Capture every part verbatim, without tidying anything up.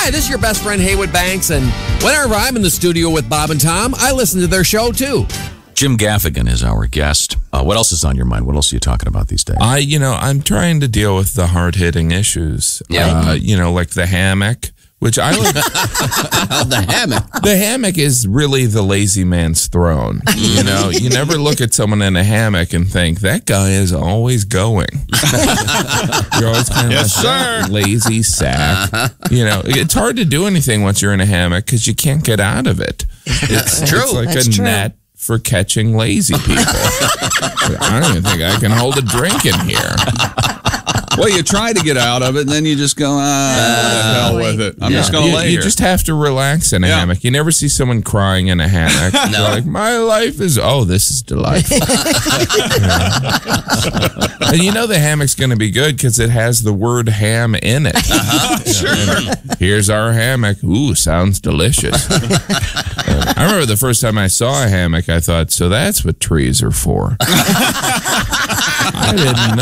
Hi, this is your best friend Haywood Banks, and whenever I'm in the studio with Bob and Tom, I listen to their show too. Jim Gaffigan is our guest. Uh, what else is on your mind? What else are you talking about these days? I, you know, I'm trying to deal with the hard-hitting issues. Yeah. Uh, you know, like the hammock, which I like. The hammock. The hammock is really the lazy man's throne. You know, you never look at someone in a hammock and think, that guy is always going. You're always kind of Yes, like, sir. lazy sack. You know, it's hard to do anything once you're in a hammock because you can't get out of it. It's true. It's like That's a true. net for catching lazy people. I don't even think I can hold a drink in here. Well, you try to get out of it, and then you just go, ah, hell boy. with it. I'm Yeah. just going to You, lay you here. just have to relax in a Yeah. hammock. You never see someone crying in a hammock. No. They're like, my life is, oh, this is delightful. And you know the hammock's going to be good because it has the word ham in it. Uh-huh. Sure. Here's our hammock. Ooh, sounds delicious. Uh, I remember the first time I saw a hammock, I thought, so that's what trees are for. I didn't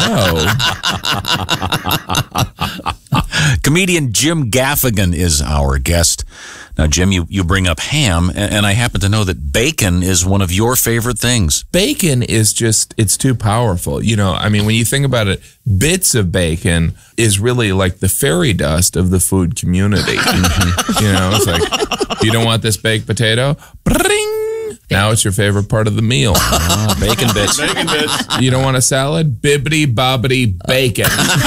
know. Comedian Jim Gaffigan is our guest. Now, Jim, you, you bring up ham, and, and I happen to know that bacon is one of your favorite things. Bacon is just, it's too powerful. You know, I mean, when you think about it, bits of bacon is really like the fairy dust of the food community. You know, it's like, you don't want this baked potato? Bring! Now it's your favorite part of the meal. Ah, bacon bits. Bacon bits. You don't want a salad? Bibbity bobbity bacon.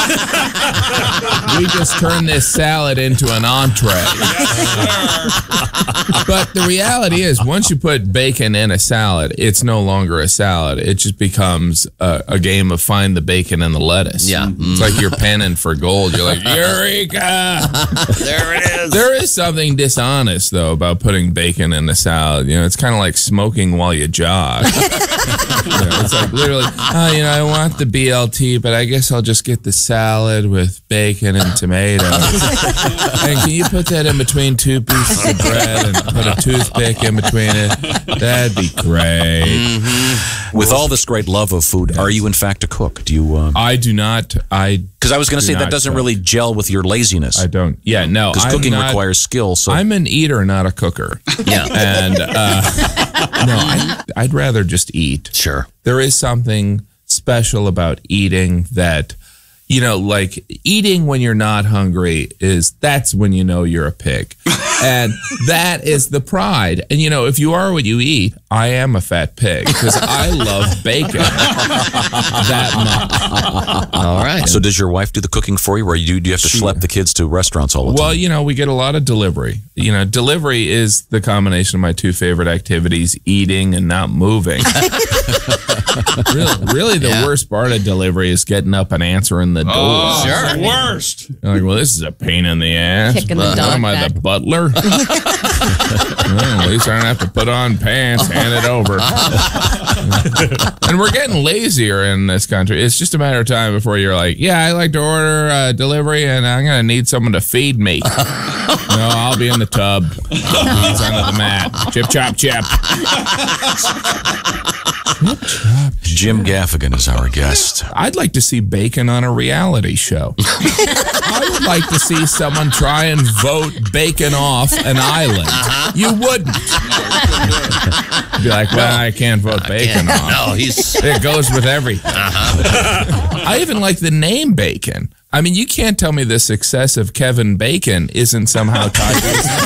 We just turned this salad into an entree. But the reality is, once you put bacon in a salad, it's no longer a salad. It just becomes a, a game of find the bacon and the lettuce. Yeah. It's like you're penning for gold. You're like, Eureka! There it is. There is something dishonest, though, about putting bacon in a salad. You know, it's kind of like smoking while you jog. You know, it's like literally, oh, you know, I want the B L T, but I guess I'll just get the salad with bacon and tomatoes. And can you put that in between two pieces of bread and put a toothpick in between it? That'd be great. Mm-hmm. With all this great love of food, are you in fact a cook? Do you? Uh, I do not. I Because I was going to do say that not doesn't cook. really gel with your laziness. I don't. Yeah, no. Because I'm cooking not- requires skill. So I'm an eater, not a cooker. Yeah. And uh, no, I, I'd rather just eat. Sure. There is something special about eating that, you know, like eating when you're not hungry is, that's when you know you're a pig. And that is the pride. And, you know, if you are what you eat, I am a fat pig because I love bacon that much. All right. So does your wife do the cooking for you, or you, do you have to schlep the kids to restaurants all the Well, time? you know, we get a lot of delivery. You know, delivery is the combination of my two favorite activities, eating and not moving. really, really the Yeah. worst part of delivery is getting up and answering the door. Oh, Sure. it's the worst. You're like, well, this is a pain in the ass. Kicking the What dog am I, back. the butler? Well, at least I don't have to put on pants, hand it over. And we're getting lazier in this country. It's just a matter of time before you're like, yeah, I like to order uh, delivery, and I'm going to need someone to feed me. No, I'll be in the tub. He's under the mat. Chip, chop, chip. Jim Gaffigan is our guest. I'd like to see bacon on a reality show. I would like to see someone try and vote bacon off an island. You wouldn't. Be like, well, I can't vote bacon can't. off. No, he's- It goes with everything. I even like the name Bacon. I mean, you can't tell me the success of Kevin Bacon isn't somehow tied to his